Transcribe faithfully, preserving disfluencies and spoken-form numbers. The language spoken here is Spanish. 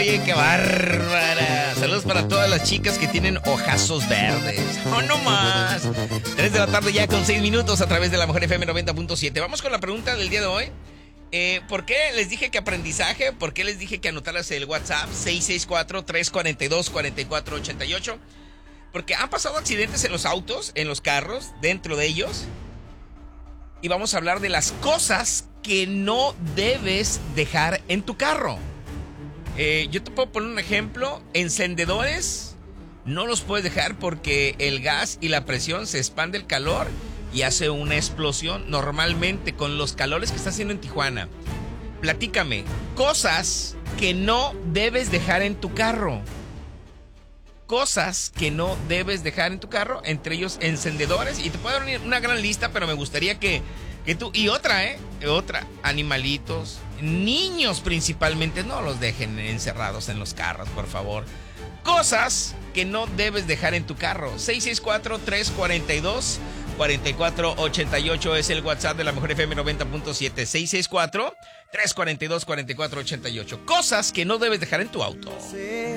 Oye, qué bárbara. Saludos para todas las chicas que tienen ojazos verdes. ¡Oh, no más! tres de la tarde ya con seis minutos a través de la Mejor F M noventa punto siete. Vamos con la pregunta del día de hoy. Eh, ¿Por qué les dije que aprendizaje? ¿Por qué les dije que anotaras el WhatsApp? seis seis cuatro, tres cuatro dos, cuatro cuatro ocho ocho. Porque han pasado accidentes en los autos, en los carros, dentro de ellos. Y vamos a hablar de las cosas que no debes dejar en tu carro. Eh, yo te puedo poner un ejemplo. Encendedores no los puedes dejar porque el gas y la presión se expande el calor y hace una explosión. Normalmente con los calores que está haciendo en Tijuana. Platícame, cosas que no debes dejar en tu carro. Cosas que no debes dejar en tu carro, entre ellos encendedores. Y te puedo dar una gran lista, pero me gustaría que, que tú... Y otra, ¿eh? Otra, animalitos, niños principalmente, no los dejen encerrados en los carros, por favor. Cosas que no debes dejar en tu carro. seis seis cuatro, tres cuatro dos, cuatro cuatro ocho ocho es el WhatsApp de la Mejor F M noventa punto siete. seis seis cuatro, tres cuatro dos, cuatro cuatro ocho ocho. Cosas que no debes dejar en tu auto.